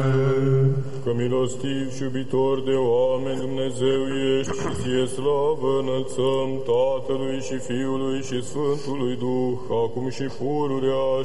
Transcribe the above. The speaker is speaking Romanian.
Că milostiv și iubitor de oameni Dumnezeu ești și ție slavă înălțăm Tatălui și Fiului și Sfântului Duh, acum și pururea